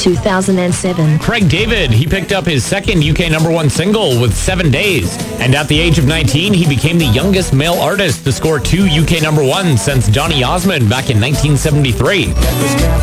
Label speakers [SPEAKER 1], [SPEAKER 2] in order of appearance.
[SPEAKER 1] 2007.
[SPEAKER 2] Craig David, he picked up his second UK number one single with 7 Days. And at the age of 19, he became the youngest male artist to score 2 UK number ones since Donny Osmond back in 1973.